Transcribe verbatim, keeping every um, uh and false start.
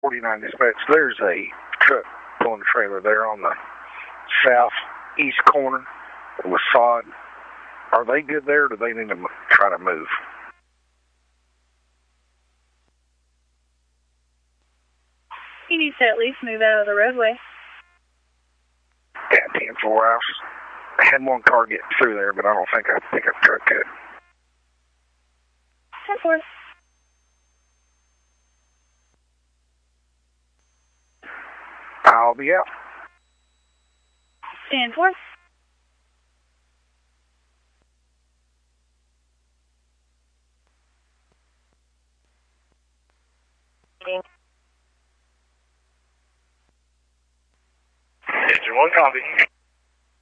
forty-nine dispatch. There's a truck pulling a trailer there on the southeast corner with sod. Are they good there, or do they need to try to move? He needs to at least move out of the roadway. Yeah, ten four hours. I had one car get through there, but I don't think a pickup truck could. ten four. I'll be out. ten four. Engine one copy.